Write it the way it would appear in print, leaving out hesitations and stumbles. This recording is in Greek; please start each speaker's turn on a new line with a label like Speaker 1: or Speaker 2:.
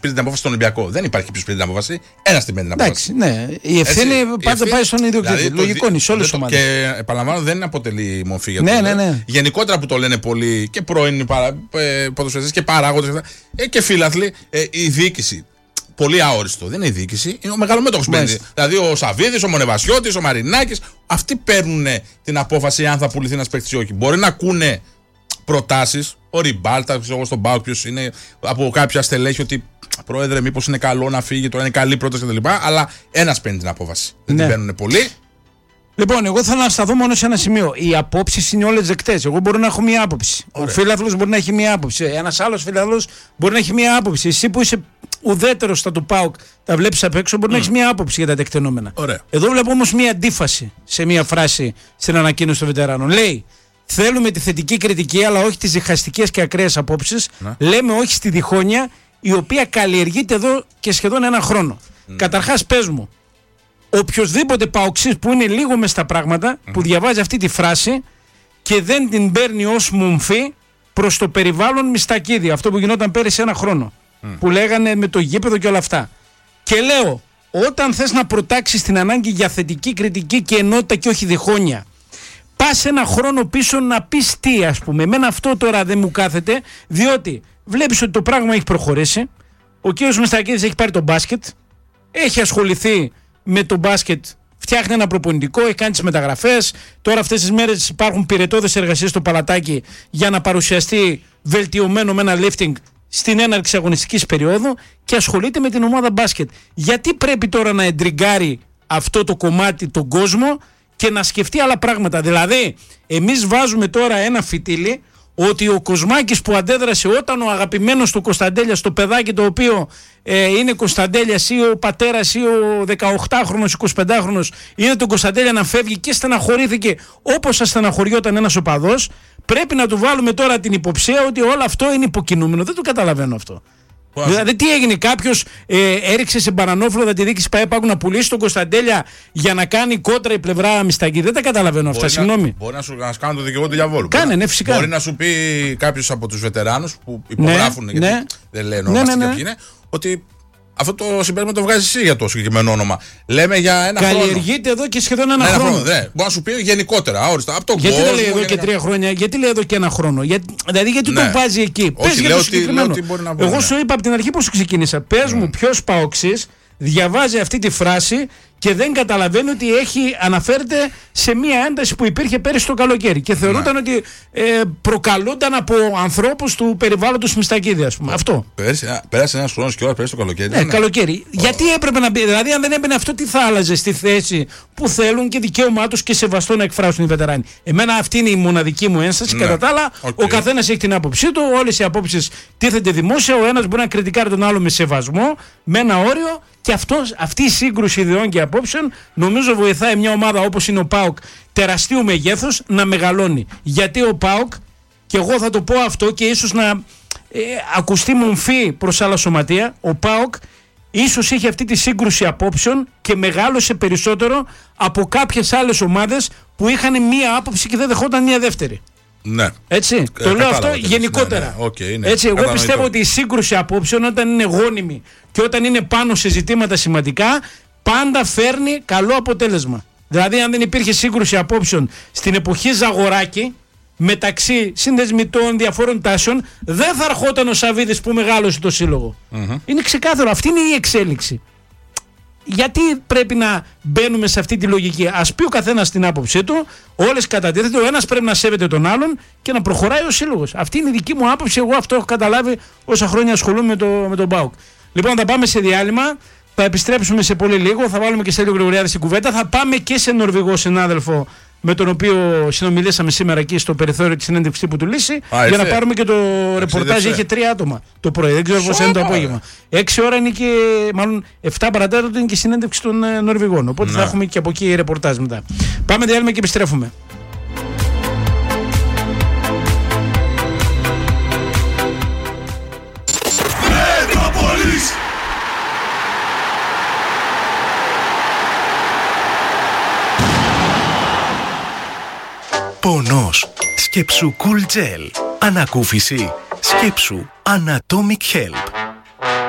Speaker 1: πήρε την απόφαση στον Ολυμπιακό. Δεν υπάρχει ποιος πήρε την απόφαση. Ένας την πήρε την απόφαση.
Speaker 2: Εντάξει, ναι. Η ευθύνη πάντα πάει στον ιδιοκτήτη.
Speaker 1: Δηλαδή,
Speaker 2: λογικό είναι σε όλες τις ομάδες.
Speaker 1: Και επαναλαμβάνω, δεν αποτελεί μορφή για το
Speaker 2: ναι.
Speaker 1: Γενικότερα που το λένε πολλοί και πρώην ποδοσφαιριστές και παράγοντες και φίλαθλοι, η διοίκηση. Πολύ αόριστο. Δεν είναι η διοίκηση, είναι ο μεγαλομέτωχος που παίρνει. Δηλαδή ο Σαββίδης, ο Μονεβασιώτης, ο Μαρινάκης, αυτοί παίρνουν την απόφαση αν θα πουληθεί ένας παίκτης ή όχι. Μπορεί να ακούνε προτάσεις, ο Ριμπάλτα, ξέρω στον ΠΑΟΚ, ποιος είναι από κάποια στελέχη ότι πρόεδρε, μήπως είναι καλό να φύγει, τώρα είναι καλή πρόταση κτλ. Αλλά ένας παίρνει την απόφαση. Δεν την παίρνουν πολλοί.
Speaker 2: Λοιπόν, εγώ θέλω να σταθώ μόνο σε ένα σημείο. Οι απόψεις είναι όλες δεκτές. Εγώ μπορώ να έχω μία άποψη. Ωραία. Ο φίλαθλος μπορεί να έχει μία άποψη. Ένας άλλος φίλαθλος μπορεί να έχει μία άποψη. Εσύ που είσαι ουδέτερος στα του ΠΑΟΚ, τα βλέπεις απ' έξω, μπορεί να έχεις μία άποψη για τα τεκτενόμενα.
Speaker 1: Ωραία.
Speaker 2: Εδώ βλέπω όμως μία αντίφαση σε μία φράση στην ανακοίνωση των βετεράνων. Λέει: θέλουμε τη θετική κριτική, αλλά όχι τις διχαστικές και ακραίες απόψεις. Λέμε όχι στη διχόνοια, η οποία καλλιεργείται εδώ και σχεδόν ένα χρόνο. Καταρχάς, πες μου. Οποιοςδήποτε παοξής που είναι λίγο μες στα πράγματα, που διαβάζει αυτή τη φράση και δεν την παίρνει ως μομφή προς το περιβάλλον Μιστακίδη, αυτό που γινόταν πέρυσι ένα χρόνο, που λέγανε με το γήπεδο και όλα αυτά. Και λέω, όταν θες να προτάξεις την ανάγκη για θετική κριτική και ενότητα και όχι διχόνοια, πας ένα χρόνο πίσω να πεις τι, ας πούμε. Εμένα αυτό τώρα δεν μου κάθεται, διότι βλέπεις ότι το πράγμα έχει προχωρήσει. Ο κύριος Μιστακίδης έχει πάρει το μπάσκετ, έχει ασχοληθεί με το μπάσκετ, φτιάχνει ένα προπονητικό, έχει κάνει τις μεταγραφές. Τώρα αυτές τις μέρες υπάρχουν πυρετώδες εργασίες στο Παλατάκι για να παρουσιαστεί βελτιωμένο με ένα lifting στην έναρξη αγωνιστικής περίοδου και ασχολείται με την ομάδα μπάσκετ. Γιατί πρέπει τώρα να εντριγκάρει αυτό το κομμάτι τον κόσμο και να σκεφτεί άλλα πράγματα? Δηλαδή, εμείς βάζουμε τώρα ένα φυτίλι ότι ο Κοσμάκης που αντέδρασε όταν ο αγαπημένος του Κωνσταντέλιας, το παιδάκι το οποίο είναι Κωνσταντέλιας ή ο πατέρας ή ο 18χρονος, 25χρονος, είναι τον Κωνσταντέλια να φεύγει και στεναχωρήθηκε όπως στεναχωριόταν ένας οπαδός, πρέπει να του βάλουμε τώρα την υποψία ότι όλο αυτό είναι υποκινούμενο? Δεν το καταλαβαίνω αυτό. Δηλαδή τι έγινε, κάποιος έριξε σε παρανόφλωδα τη διοίκηση ΠΑΕ να πουλήσει τον Κωνσταντέλια για να κάνει κόντρα η πλευρά Μιστακή? Δεν τα καταλαβαίνω αυτά, συγγνώμη.
Speaker 1: Μπορεί να σου κάνω το δικηγόρο του διαβόλου.
Speaker 2: Κάνε, ναι, φυσικά.
Speaker 1: Μπορεί να σου πει κάποιος από τους βετεράνους που υπογράφουν, γιατί δεν λένε ονομαστικά ποιοι είναι, ότι αυτό το συμπέρασμα το βγάζει εσύ για το συγκεκριμένο όνομα. Λέμε για ένα χρόνο.
Speaker 2: Καλλιεργείται εδώ και σχεδόν ένα χρόνο.
Speaker 1: Μπορεί να σου πει γενικότερα, αόριστα. Από τον
Speaker 2: γιατί
Speaker 1: κόσμο,
Speaker 2: δεν λέει εδώ και 3 χρόνια, γιατί λέει εδώ και ένα χρόνο? Δηλαδή, γιατί τον βάζει εκεί?
Speaker 1: Πες
Speaker 2: για το συγκεκριμένο. Εγώ σου είπα από την αρχή πώς ξεκίνησα. Πες μου ποιος παοξής διαβάζει αυτή τη φράση και δεν καταλαβαίνει ότι αναφέρεται σε μία ένταση που υπήρχε πέρυσι το καλοκαίρι και θεωρούταν ότι προκαλούνταν από ανθρώπους του περιβάλλοντος Μιστακίδη, ας πούμε. Αυτό.
Speaker 1: Πέρασε ένας χρόνος και ώρα πέρυσι το καλοκαίρι.
Speaker 2: Καλοκαίρι. Γιατί έπρεπε να μπει? Δηλαδή, αν δεν έμπαινε αυτό, τι θα άλλαζε στη θέση που θέλουν και δικαίωμά τους και σεβαστό να εκφράσουν οι βετεράνοι? Εμένα αυτή είναι η μοναδική μου ένσταση. Κατά τα άλλα, ο καθένας έχει την άποψή του, όλες οι απόψεις τίθενται δημόσια. Ο ένας μπορεί να κριτικάρει τον άλλο με σεβασμό, με ένα όριο. Και αυτή η σύγκρουση ιδεών και απόψεων νομίζω βοηθάει μια ομάδα όπως είναι ο ΠΑΟΚ τεραστίου μεγέθους να μεγαλώνει. Γιατί ο ΠΑΟΚ, και εγώ θα το πω αυτό και ίσως να ακουστεί μομφή προς άλλα σωματεία, ο ΠΑΟΚ ίσως είχε αυτή τη σύγκρουση απόψεων και μεγάλωσε περισσότερο από κάποιες άλλες ομάδες που είχαν μία άποψη και δεν δεχόταν μία δεύτερη.
Speaker 1: Ναι.
Speaker 2: Έτσι, το λέω αυτό γενικότερα.
Speaker 1: Ναι.
Speaker 2: Έτσι, εγώ πιστεύω ότι η σύγκρουση απόψεων όταν είναι γόνιμη και όταν είναι πάνω σε ζητήματα σημαντικά, πάντα φέρνει καλό αποτέλεσμα. Δηλαδή, αν δεν υπήρχε σύγκρουση απόψεων στην εποχή Ζαγοράκη μεταξύ συνδεσμιτών διαφόρων τάσεων, δεν θα ερχόταν ο Σαββίδης που μεγάλωσε το σύλλογο. Είναι ξεκάθαρο. Αυτή είναι η εξέλιξη. Γιατί πρέπει να μπαίνουμε σε αυτή τη λογική? Ας πει ο καθένας την άποψή του, όλες κατατίθεται, ο ένας πρέπει να σέβεται τον άλλον και να προχωράει ο σύλλογος. Αυτή είναι η δική μου άποψη, εγώ αυτό έχω καταλάβει όσα χρόνια ασχολούμαι με τον ΠΑΟΚ. Λοιπόν, θα πάμε σε διάλειμμα, θα επιστρέψουμε σε πολύ λίγο, θα βάλουμε και Στέλιο Γρηγοριάδη στην κουβέντα, θα πάμε και σε Νορβηγό συνάδελφο με τον οποίο συνομιλήσαμε σήμερα εκεί στο περιθώριο της συνέντευξης τύπου του Λύση, για να πάρουμε και το ρεπορτάζ. Είχε 3 άτομα το πρωί, δεν ξέρω πώς είναι το απόγευμα. 6 ώρα είναι και, μάλλον 7 παρατέταρτο είναι και η συνέντευξη των Νορβηγών. Οπότε θα έχουμε και από εκεί ρεπορτάζ μετά. Πάμε διάλειμμα και επιστρέφουμε.
Speaker 3: Πονός. Σκέψου Cool Gel. Ανακούφιση. Σκέψου Anatomic Help.